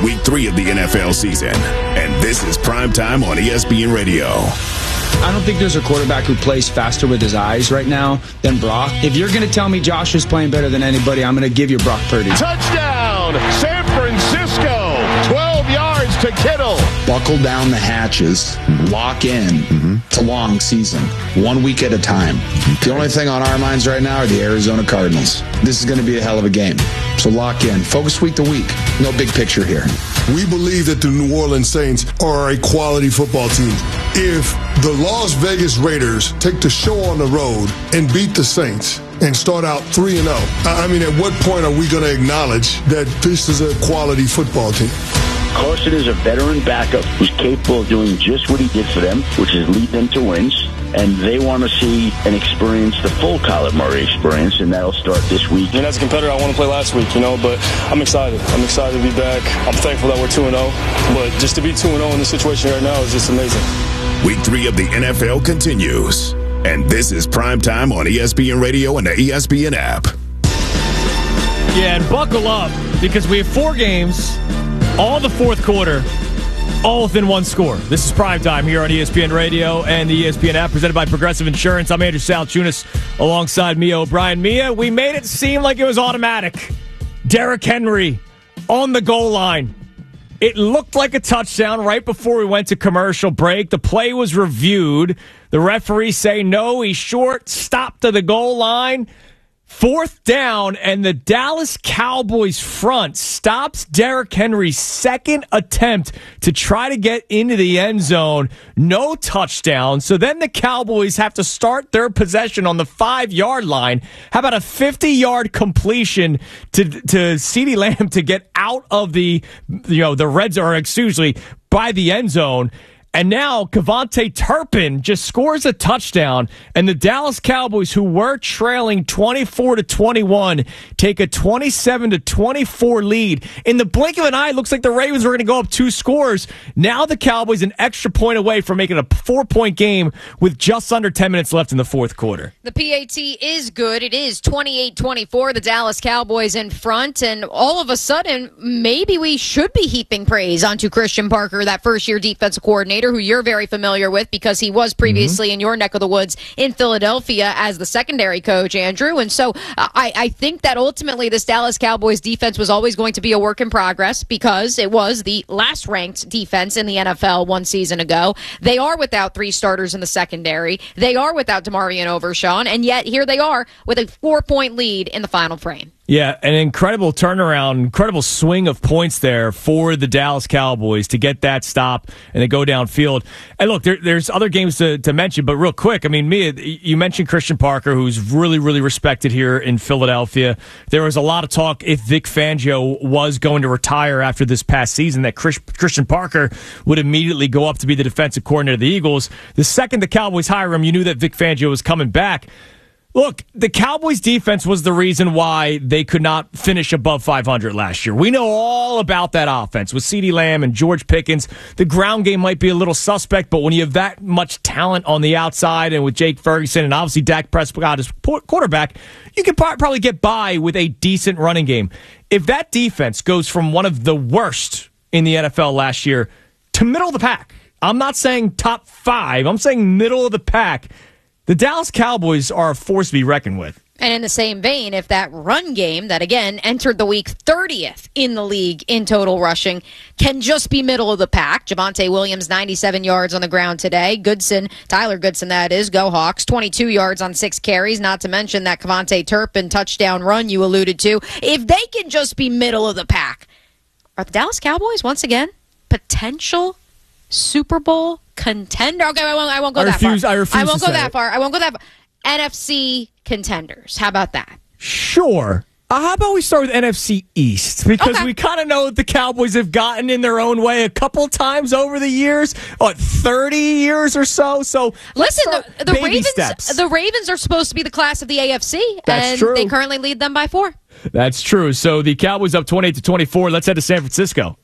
Week 3 of the NFL season, and this is Primetime on ESPN Radio. I don't think there's a quarterback who plays faster with his eyes right now than Brock. If you're going to tell me Josh is playing better than anybody, I'm going to give you Brock Purdy. Touchdown, San Francisco. 12 yards to Kittle. Buckle down the hatches. Lock in. It's a long season. 1 week at a time. The only thing on our minds right now are the Arizona Cardinals. This is going to be a hell of a game. So lock in. Focus week to week. No big picture here. We believe that the New Orleans Saints are a quality football team. If the Las Vegas Raiders take the show on the road and beat the Saints and start out 3-0, I mean, at what point are we going to acknowledge that this is a quality football team? Carson is a veteran backup who's capable of doing just what he did for them, which is lead them to wins. And they want to see and experience the full Kyler Murray experience, and that'll start this week. And as a competitor, I want to play last week, but I'm excited. I'm excited to be back. I'm thankful that we're 2-0, but just to be 2-0 in this situation right now is just amazing. Week 3 of the NFL continues, and this is Primetime on ESPN Radio and the ESPN app. Yeah, and buckle up, because we have 4 games, all the fourth quarter, all within one score. This is Primetime here on ESPN Radio and the ESPN app, presented by Progressive Insurance. I'm Andrew Salchunas alongside Mia O'Brien. Mia, we made it seem like it was automatic. Derrick Henry on the goal line. It looked like a touchdown right before we went to commercial break. The play was reviewed. The referees say, no, he's short, stop to the goal line. 4th down, and the Dallas Cowboys front stops Derrick Henry's second attempt to try to get into the end zone. No touchdown. So then the Cowboys have to start their possession on the 5-yard line. How about a 50-yard completion to CeeDee Lamb to get out of the red zone, or excuse me, by the end zone? And now KaVontae Turpin just scores a touchdown, and the Dallas Cowboys, who were trailing 24-21, take a 27-24 lead. In the blink of an eye, it looks like the Ravens were going to go up 2 scores. Now the Cowboys an extra point away from making a 4-point game with just under 10 minutes left in the fourth quarter. The PAT is good. It is 28-24, the Dallas Cowboys in front, and all of a sudden, maybe we should be heaping praise onto Christian Parker, that first-year defensive coordinator, who you're very familiar with because he was previously in your neck of the woods in Philadelphia as the secondary coach, Andrew. And so I think that ultimately this Dallas Cowboys defense was always going to be a work in progress because it was the last ranked defense in the NFL 1 season ago. They are without 3 starters in the secondary. They are without DeMarvion Overshawn, and yet here they are with a 4-point lead in the final frame. Yeah, an incredible turnaround, incredible swing of points there for the Dallas Cowboys to get that stop and to go downfield. And look, there's other games to mention, but real quick, I mean, Mia, you mentioned Christian Parker, who's really, really respected here in Philadelphia. There was a lot of talk if Vic Fangio was going to retire after this past season that Christian Parker would immediately go up to be the defensive coordinator of the Eagles. The second the Cowboys hire him, you knew that Vic Fangio was coming back. Look, the Cowboys' defense was the reason why they could not finish above 500 last year. We know all about that offense with CeeDee Lamb and George Pickens. The ground game might be a little suspect, but when you have that much talent on the outside and with Jake Ferguson and obviously Dak Prescott as quarterback, you can probably get by with a decent running game. If that defense goes from one of the worst in the NFL last year to middle of the pack, I'm not saying top 5, I'm saying middle of the pack, the Dallas Cowboys are a force to be reckoned with. And in the same vein, if that run game that, again, entered the week 30th in the league in total rushing, can just be middle of the pack. Javonte Williams, 97 yards on the ground today. Tyler Goodson, that is, go Hawks, 22 yards on 6 carries, not to mention that KaVontae Turpin touchdown run you alluded to. If they can just be middle of the pack, are the Dallas Cowboys, once again, potential Super Bowl contender? Okay, I won't go that far. I refuse. I won't go that far. NFC contenders. How about that? Sure. How about we start with NFC East? Because we kind of know that the Cowboys have gotten in their own way a couple times over the years, 30 years or so. So listen, the Ravens are supposed to be the class of the AFC, and true. They currently lead them by 4. That's true. So the Cowboys up 28-24. Let's head to San Francisco.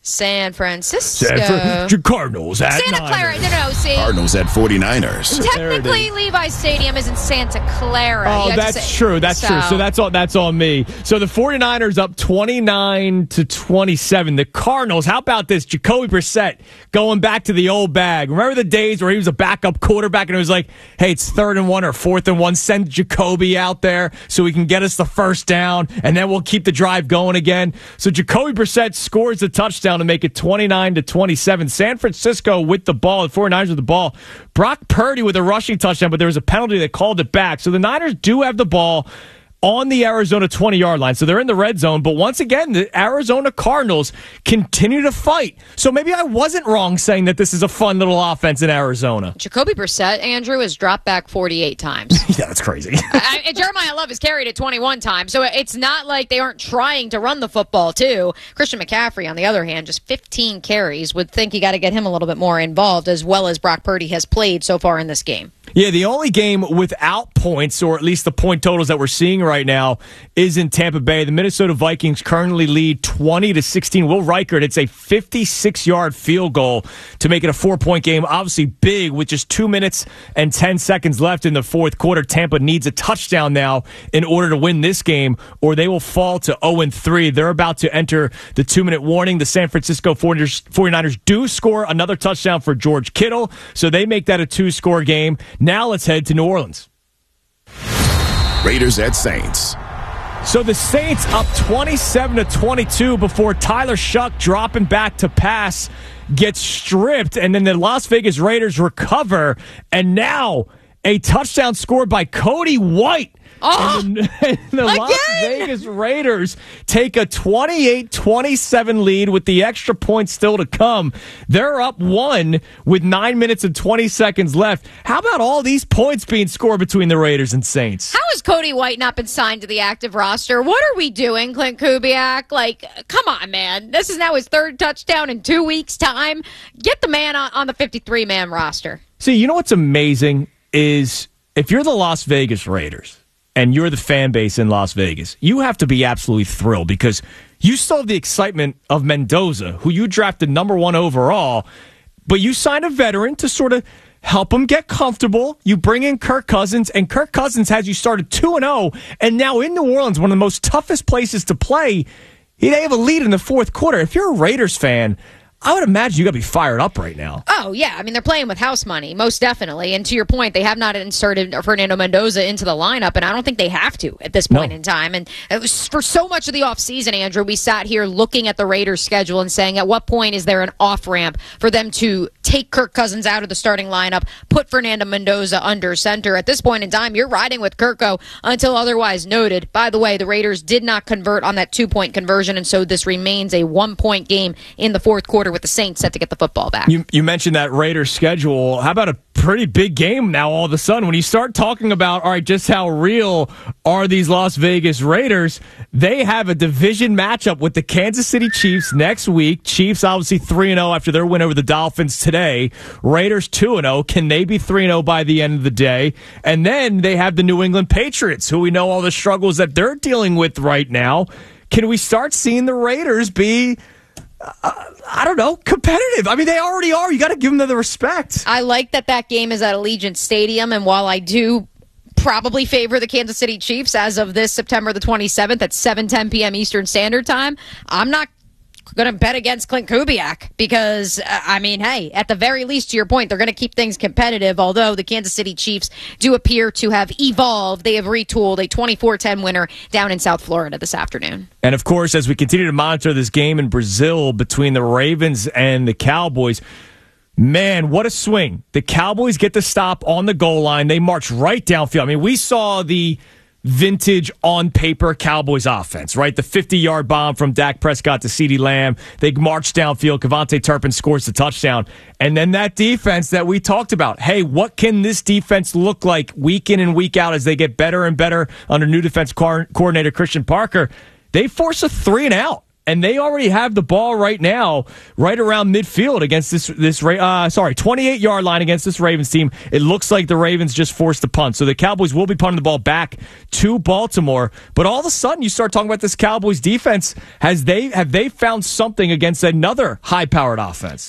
San Francisco. Cardinals at Santa Clara. No, see. Cardinals at 49ers. Technically, Levi's Stadium is in Santa Clara. Oh, that's true. That's true. So that's on me. So the 49ers up 29-27. The Cardinals, how about this? Jacoby Brissett going back to the old bag. Remember the days where he was a backup quarterback and it was like, hey, it's 3rd and 1 or 4th and 1. Send Jacoby out there so he can get us the first down, and then we'll keep the drive going again. So Jacoby Brissett scores a touchdown to make it 29-27. San Francisco with the ball, the 49ers with the ball. Brock Purdy with a rushing touchdown, but there was a penalty that called it back. So the Niners do have the ball on the Arizona 20-yard line. So they're in the red zone. But once again, the Arizona Cardinals continue to fight. So maybe I wasn't wrong saying that this is a fun little offense in Arizona. Jacoby Brissett, Andrew, has dropped back 48 times. Yeah, that's crazy. Jeremiah Love has carried it 21 times. So it's not like they aren't trying to run the football, too. Christian McCaffrey, on the other hand, just 15 carries. Would think you got to get him a little bit more involved, as well as Brock Purdy has played so far in this game. Yeah, the only game without points, or at least the point totals that we're seeing right now, is in Tampa Bay. The Minnesota Vikings currently lead 20-16. Will Reichert, it's a 56-yard field goal to make it a 4-point game. Obviously big with just 2 minutes and 10 seconds left in the fourth quarter. Tampa needs a touchdown now in order to win this game, or they will fall to 0-3. They're about to enter the 2-minute warning. The San Francisco 49ers do score another touchdown for George Kittle, so they make that a 2-score game. Now let's head to New Orleans. Raiders at Saints. So the Saints up 27-22 before Tyler Shuck dropping back to pass gets stripped, and then the Las Vegas Raiders recover, and now a touchdown scored by Cody White. And the Las Vegas Raiders take a 28-27 lead with the extra point still to come. They're up 1 with 9 minutes and 20 seconds left. How about all these points being scored between the Raiders and Saints? How has Cody White not been signed to the active roster? What are we doing, Clint Kubiak? Like, come on, man. This is now his 3rd touchdown in 2 weeks' time. Get the man on the 53-man roster. See, you know what's amazing is if you're the Las Vegas Raiders and you're the fan base in Las Vegas, you have to be absolutely thrilled because you still have the excitement of Mendoza, who you drafted number 1 overall, but you signed a veteran to sort of help him get comfortable. You bring in Kirk Cousins, and Kirk Cousins has you started 2-0, and now in New Orleans, one of the most toughest places to play, they have a lead in the fourth quarter. If you're a Raiders fan, I would imagine you got to be fired up right now. Oh, yeah. I mean, they're playing with house money, most definitely. And to your point, they have not inserted Fernando Mendoza into the lineup, and I don't think they have to at this point in time. And it was for so much of the offseason, Andrew, we sat here looking at the Raiders' schedule and saying, at what point is there an off-ramp for them to take Kirk Cousins out of the starting lineup, put Fernando Mendoza under center? At this point in time, you're riding with Kirko until otherwise noted. By the way, the Raiders did not convert on that 2-point conversion, and so this remains a 1-point game in the fourth quarter with the Saints set to get the football back. You mentioned that Raiders schedule. How about a pretty big game now all of a sudden? When you start talking about, all right, just how real are these Las Vegas Raiders, they have a division matchup with the Kansas City Chiefs next week. Chiefs obviously 3-0 after their win over the Dolphins today. Raiders 2-0. Can they be 3-0 by the end of the day? And then they have the New England Patriots, who we know all the struggles that they're dealing with right now. Can we start seeing the Raiders be I don't know, competitive? I mean, they already are. You got to give them the respect. I like that game is at Allegiant Stadium, and while I do probably favor the Kansas City Chiefs as of this September the 27th at 7:10 p.m. Eastern Standard Time, I'm not going to bet against Clint Kubiak because, I mean, hey, at the very least, to your point, they're going to keep things competitive, although the Kansas City Chiefs do appear to have evolved. They have retooled a 24-10 winner down in South Florida this afternoon. And, of course, as we continue to monitor this game in Brazil between the Ravens and the Cowboys, man, what a swing. The Cowboys get the stop on the goal line. They march right downfield. I mean, we saw the vintage on-paper Cowboys offense, right? The 50-yard bomb from Dak Prescott to CeeDee Lamb. They march downfield. Kevontae Turpin scores the touchdown. And then that defense that we talked about. Hey, what can this defense look like week in and week out as they get better and better under new defense coordinator Christian Parker? They force a 3-and-out. and they already have the ball right now, right around midfield against this 28-yard line against this Ravens team. It looks like the Ravens just forced the punt. So the Cowboys will be punting the ball back to Baltimore. But all of a sudden, you start talking about this Cowboys defense. Have they found something against another high-powered offense?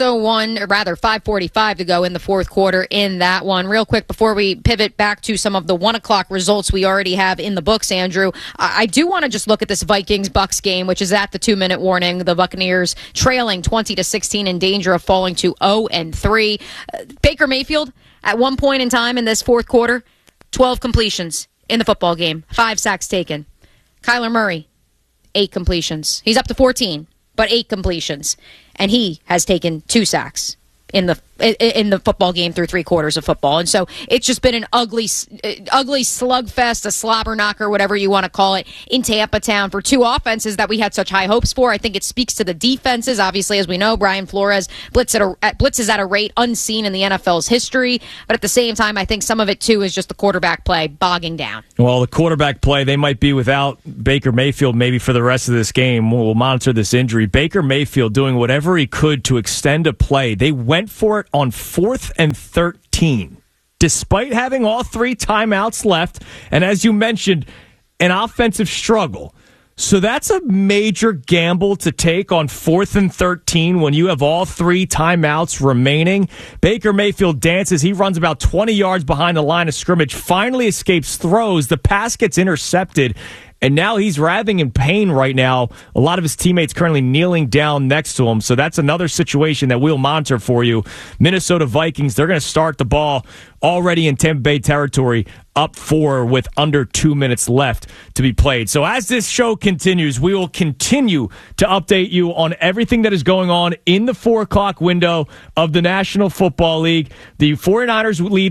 5:45 to go in the fourth quarter in that one. Real quick, before we pivot back to some of the 1 o'clock results we already have in the books, Andrew, I do want to just look at this Vikings-Bucks game, which is at the 2-minute warning. The Buccaneers trailing 20-16 in danger of falling to 0-3. Baker Mayfield, at one point in time in this fourth quarter, 12 completions in the football game, 5 sacks taken. Kyler Murray, 8 completions. He's up to 14, but 8 completions. And he has taken 2 sacks in the football game through 3 quarters of football. And so it's just been an ugly slugfest, a slobber knocker, whatever you want to call it, in Tampa Town for 2 offenses that we had such high hopes for. I think it speaks to the defenses. Obviously, as we know, Brian Flores blitzes at a rate unseen in the NFL's history. But at the same time, I think some of it, too, is just the quarterback play bogging down. Well, the quarterback play, they might be without Baker Mayfield maybe for the rest of this game. We'll monitor this injury. Baker Mayfield doing whatever he could to extend a play. They went for it on 4th and 13, despite having all 3 timeouts left. And as you mentioned, an offensive struggle. So that's a major gamble to take on 4th and 13 when you have all 3 timeouts remaining. Baker Mayfield dances. He runs about 20 yards behind the line of scrimmage, finally escapes throws. The pass gets intercepted. And now he's writhing in pain right now. A lot of his teammates currently kneeling down next to him. So that's another situation that we'll monitor for you. Minnesota Vikings, they're going to start the ball already in Tampa Bay territory, up 4 with under 2 minutes left to be played. So as this show continues, we will continue to update you on everything that is going on in the 4 o'clock window of the National Football League. The 49ers lead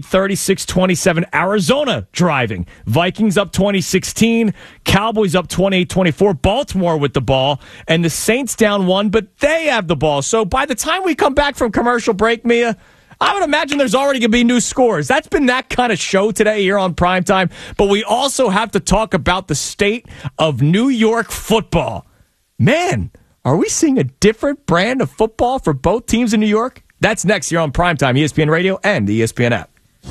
36-27. Arizona driving. Vikings up 20-16. Cowboys up 28-24. Baltimore with the ball. And the Saints down 1, but they have the ball. So by the time we come back from commercial break, Mia, I would imagine there's already going to be new scores. That's been that kind of show today here on Primetime. But we also have to talk about the state of New York football. Man, are we seeing a different brand of football for both teams in New York? That's next here on Primetime, ESPN Radio and the ESPN app.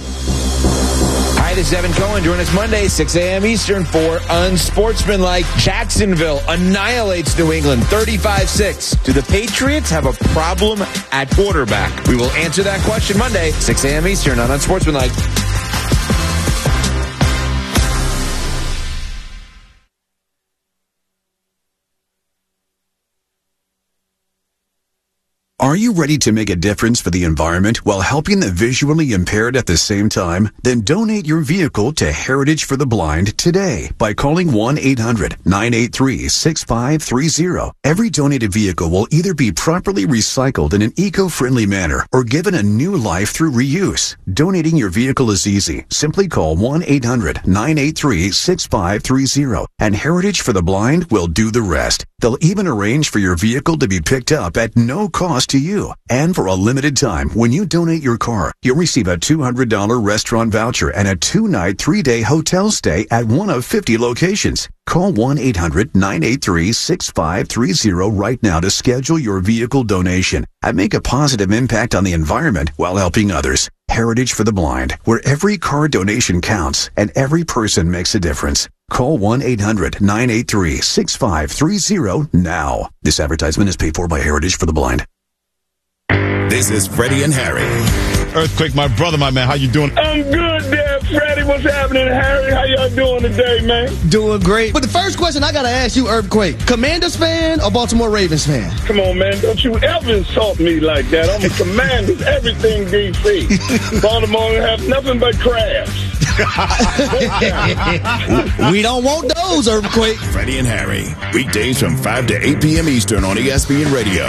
Hi, this is Evan Cohen. Join us Monday, 6 a.m. Eastern for Unsportsmanlike. Jacksonville annihilates New England 35-6. Do the Patriots have a problem at quarterback? We will answer that question Monday, 6 a.m. Eastern on Unsportsmanlike. Are you ready to make a difference for the environment while helping the visually impaired at the same time? Then donate your vehicle to Heritage for the Blind today by calling 1-800-983-6530. Every donated vehicle will either be properly recycled in an eco-friendly manner or given a new life through reuse. Donating your vehicle is easy. Simply call 1-800-983-6530 and Heritage for the Blind will do the rest. They'll even arrange for your vehicle to be picked up at no cost to you. And for a limited time, when you donate your car, you'll receive a $200 restaurant voucher and a 2-night, 3-day hotel stay at one of 50 locations. Call 1-800-983-6530 right now to schedule your vehicle donation and make a positive impact on the environment while helping others. Heritage for the Blind, where every car donation counts and every person makes a difference. Call 1-800-983-6530 now. This advertisement is paid for by Heritage for the Blind. This is Freddie and Harry. Earthquake, my brother, my man. How you doing? I'm good there, Freddie. What's happening, Harry? How y'all doing today, man? Doing great. But the first question I got to ask you, Earthquake, Commanders fan or Baltimore Ravens fan? Come on, man. Don't you ever insult me like that. I'm a Commanders, everything DC. Baltimore have nothing but crabs. We don't want those, Earthquake. Freddie and Harry. Weekdays from 5 to 8 p.m. Eastern on ESPN Radio.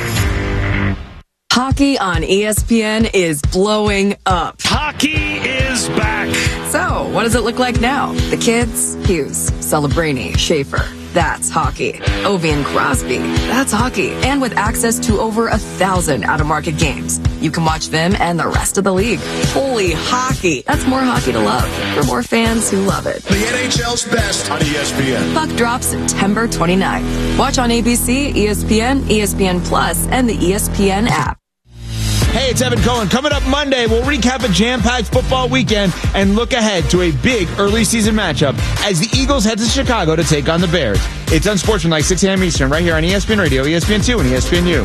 Hockey on ESPN is blowing up. Hockey is back. So, what does it look like now? The kids? Hughes, Celebrini, Schaefer. That's hockey. Ovi and Crosby. That's hockey. And with access to over 1,000 out-of-market games. you can watch them and the rest of the league. Holy hockey. That's more hockey to love for more fans who love it. The NHL's best on ESPN. Puck drops September 29th. Watch on ABC, ESPN, ESPN Plus, and the ESPN app. Hey, it's Evan Cohen. Coming up Monday, we'll recap a jam-packed football weekend and look ahead to a big early season matchup as the Eagles head to Chicago to take on the Bears. It's Unsportsmanlike, 6 a.m. Eastern, right here on ESPN Radio, ESPN2, and ESPNU.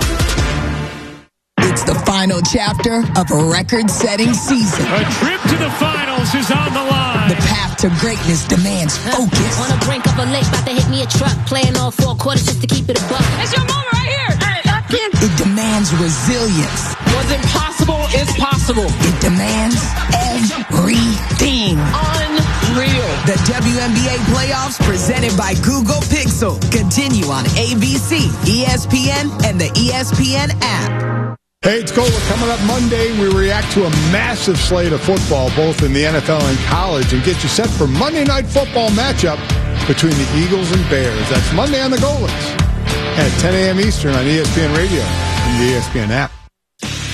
It's the final chapter of a record-setting season. A trip to the finals is on the line. The path to greatness demands focus. On the brink of a lake, about to hit me a truck. Playing all 4 quarters just to keep it a buck. It's your moment right here. It demands resilience. What's impossible is possible. It demands everything. Unreal. The WNBA playoffs presented by Google Pixel continue on ABC, ESPN, and the ESPN app. Hey, it's Gola. Coming up Monday, we react to a massive slate of football, both in the NFL and college, and get you set for Monday Night Football matchup between the Eagles and Bears. That's Monday on the Golas at 10 a.m. Eastern on ESPN Radio and the ESPN app.